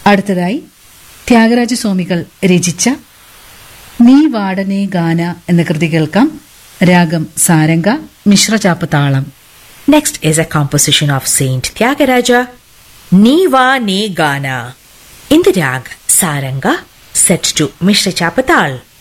അടുത്തതായി ത്യാഗരാജസ്വാമികൾ രചിച്ച നീ വാടനേ ഗാന എന്ന കൃതി കേൾക്കാം. രാഗം സാരംഗ, മിശ്രചാപ്പ് താളം. Next is a composition of Saint Tyagaraja, Niva Ne Gana, in the rag Saranga, set to Mishra Chapatal.